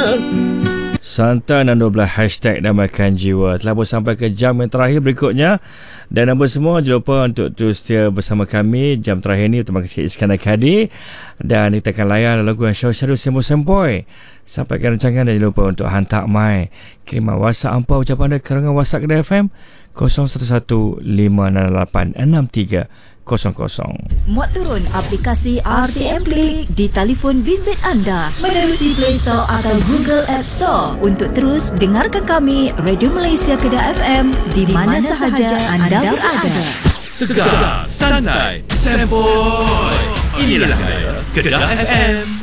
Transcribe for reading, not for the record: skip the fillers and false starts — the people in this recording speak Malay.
Santai dan 12 hashtag Damaikan Jiwa telah pun sampai ke jam yang terakhir berikutnya. Dan apa semua, jangan lupa untuk terus setia bersama kami jam terakhir ni. Terima kasih Iskandar Kadi. Dan kita akan layan lagu yang syaru-syaru sempoi-sempoi. Sampaikan rancangan dan jangan lupa untuk hantar mai. Kiriman WhatsApp ampau ucapan anda ke rangan WhatsApp Kedah FM 0115886300. Muat turun aplikasi RTM Play di telefon bimbit anda menerusi Play Store atau Google App Store untuk terus dengarkan kami Radio Malaysia Kedah FM di mana sahaja anda berada. Segar, santai, sempoi. Inilah gaya Kedah FM.